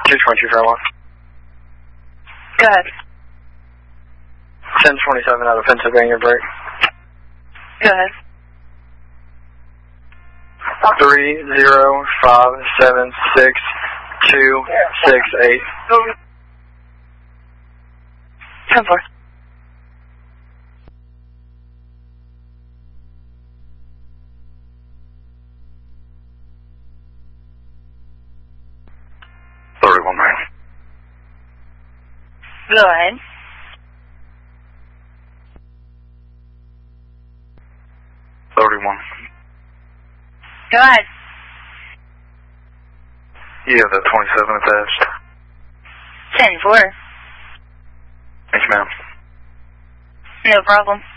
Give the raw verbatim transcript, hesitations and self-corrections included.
two twenty-two Fairlawn. Go ahead. ten twenty-seven out of Pennsylvania break. Go ahead. Three zero five seven six two six eight. ten four. thirty-one nine. Go ahead. thirty-one. Go ahead. You have the twenty-seven attached. ten four. Thanks, ma'am. No problem.